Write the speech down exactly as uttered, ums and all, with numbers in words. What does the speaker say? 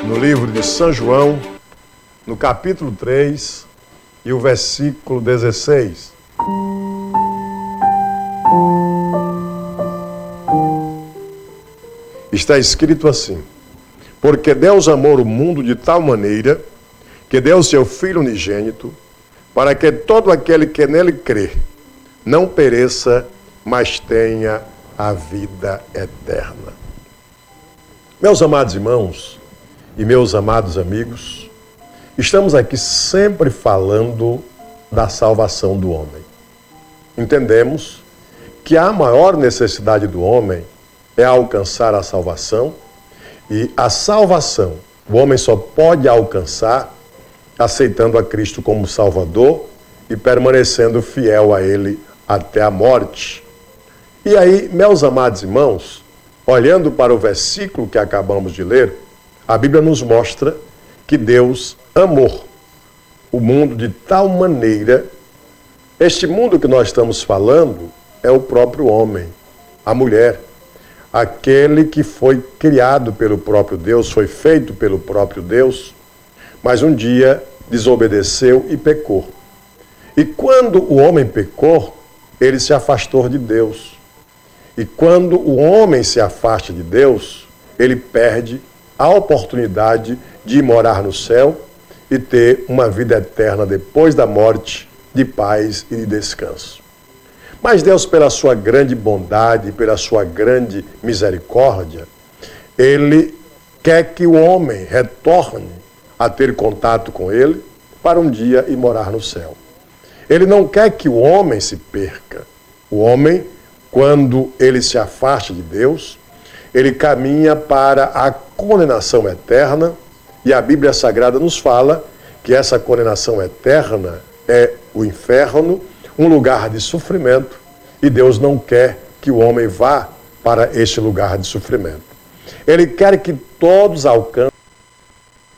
no livro de São João, no capítulo três e o versículo dezesseis. Está escrito assim: porque Deus amou o mundo de tal maneira que deu seu Filho unigênito, para que todo aquele que nele crê não pereça, mas tenha a vida eterna. Meus amados irmãos e meus amados amigos, estamos aqui sempre falando da salvação do homem. Entendemos que a maior necessidade do homem é alcançar a salvação, e a salvação o homem só pode alcançar aceitando a Cristo como Salvador e permanecendo fiel a Ele até a morte. E aí, meus amados irmãos, olhando para o versículo que acabamos de ler, a Bíblia nos mostra que Deus amou o mundo de tal maneira. Este mundo que nós estamos falando é o próprio homem, a mulher, aquele que foi criado pelo próprio Deus, foi feito pelo próprio Deus, mas um dia desobedeceu e pecou. E quando o homem pecou, ele se afastou de Deus. E quando o homem se afasta de Deus, ele perde a oportunidade de morar no céu e ter uma vida eterna depois da morte, de paz e de descanso. Mas Deus, pela sua grande bondade, pela sua grande misericórdia, Ele quer que o homem retorne a ter contato com Ele para um dia ir morar no céu. Ele não quer que o homem se perca. O homem, quando ele se afasta de Deus, ele caminha para a condenação eterna, e a Bíblia Sagrada nos fala que essa condenação eterna é o inferno, um lugar de sofrimento, e Deus não quer que o homem vá para este lugar de sofrimento. Ele quer que todos alcancem